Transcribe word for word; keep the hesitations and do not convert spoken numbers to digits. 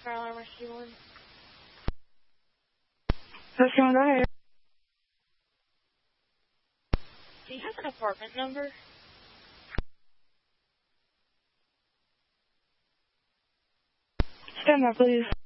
Carolina Rescue one. Rescue one, go ahead. Do you have an apartment number? Stand by, please.